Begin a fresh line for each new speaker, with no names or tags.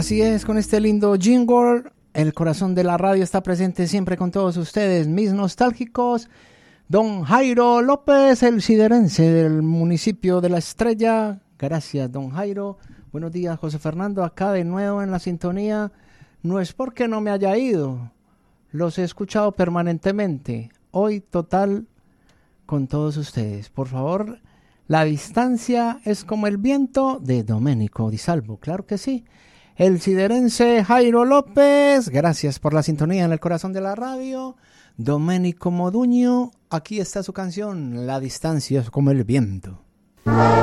Así es, con este lindo jingle, el corazón de la radio está presente siempre con todos ustedes, mis nostálgicos. Don Jairo López, el siderense del municipio de La Estrella. Gracias, don Jairo. Buenos días, José Fernando, acá de nuevo en la sintonía. No es porque no me haya ido, los he escuchado permanentemente. Hoy total con todos ustedes. Por favor, la distancia es como el viento de Domenico Di Salvo, claro que sí. El siderense Jairo López, gracias por la sintonía en el corazón de la radio. Domenico Moduño, aquí está su canción, La distancia es como el viento.